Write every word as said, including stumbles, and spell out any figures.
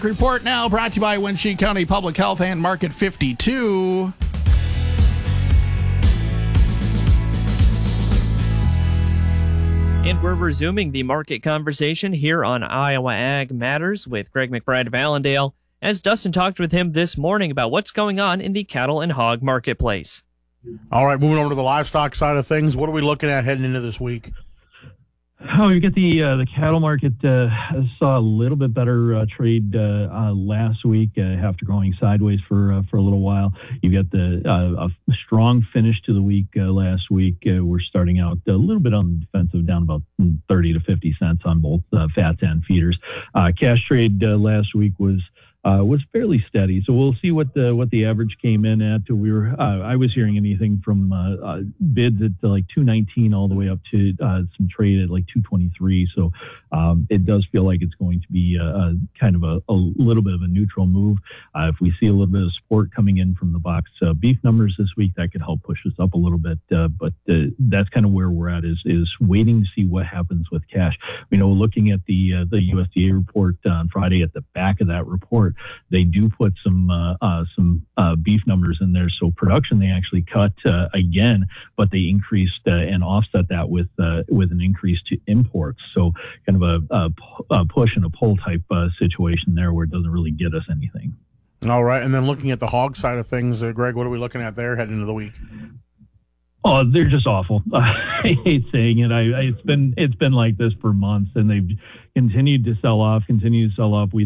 Report now brought to you by Wenatchee County Public Health and Market fifty-two. And we're resuming the market conversation here on Iowa Ag Matters with Greg McBride of Allendale, as Dustin talked with him this morning about what's going on in the cattle and hog marketplace. All right, moving over to the livestock side of things, what are we looking at heading into this week? Oh, you get the uh, the cattle market uh, saw a little bit better uh, trade uh, uh, last week uh, after going sideways for uh, for a little while. You get the uh, a strong finish to the week uh, last week. Uh, we're starting out a little bit on the defensive, down about thirty to fifty cents on both uh, fats and feeders. Uh, cash trade uh, last week was. Uh, was fairly steady, so we'll see what the what the average came in at. We were uh, I was hearing anything from uh, uh, bids at uh, like two nineteen all the way up to uh, some trade at like two twenty-three. So um, it does feel like it's going to be a, a kind of a, a little bit of a neutral move. Uh, if we see a little bit of support coming in from the box uh, beef numbers this week, that could help push us up a little bit. Uh, but uh, that's kind of where we're at, is is waiting to see what happens with cash. You know, looking at the uh, the U S D A report on Friday, at the back of that report, they do put some uh, uh, some uh, beef numbers in there. So production they actually cut uh, again, but they increased uh, and offset that with uh, with an increase to imports. So kind of a, a, a push and a pull type uh, situation there, where it doesn't really get us anything. All right, and then looking at the hog side of things, uh, Greg, what are we looking at there heading into the week? Oh, they're just awful. I hate saying it. I, I it's been it's been like this for months, and they've continued to sell off, continue to sell off. We